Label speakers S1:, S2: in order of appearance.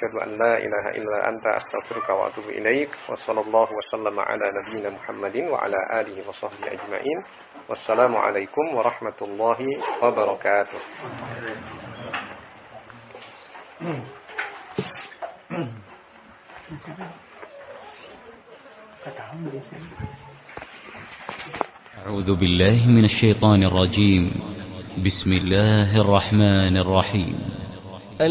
S1: asyhadu an la ilaha illa anta astaghfiruka wa atubu ilaik. Wassallallahu wasallama ala nabiyyina Muhammadin wa ala alihi wa sahbihi ajma'in. Wassalamu alaikum warahmatullahi wabarakatuh.
S2: أعوذ بالله من الشيطان الرجيم. بسم الله الرحمن الرحيم.